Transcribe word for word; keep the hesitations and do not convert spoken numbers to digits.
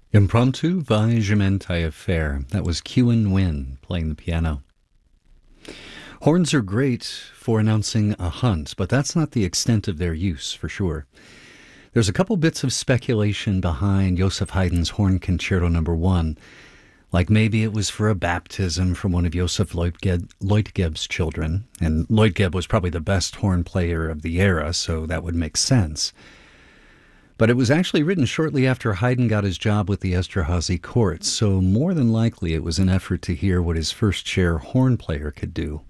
Impromptu Voyagement Faire. That was Kewin Wynn playing the piano. Horns are great for announcing a hunt, but that's not the extent of their use, for sure. There's a couple bits of speculation behind Joseph Haydn's Horn Concerto Number One, like maybe it was for a baptism from one of Joseph Leutgeb, Leutgeb's children, and Leutgeb was probably the best horn player of the era, so that would make sense. But it was actually written shortly after Haydn got his job with the Esterházy court, so more than likely it was an effort to hear what his first chair horn player could do.